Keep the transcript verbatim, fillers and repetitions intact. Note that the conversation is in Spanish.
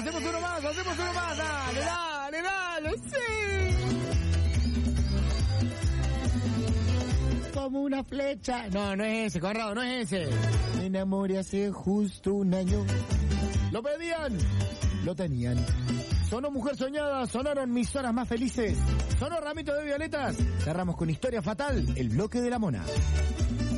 Hacemos uno más, hacemos uno más. Dale, dale, dale, sí. Como una flecha. No, no es ese, Conrado, no es ese. Me enamoré hace justo un año. Lo pedían, lo tenían. Sonó Mujer Soñada, sonaron Mis Horas Más Felices. Sonó Ramito de Violetas. Cerramos con Historia Fatal, el bloque de la Mona.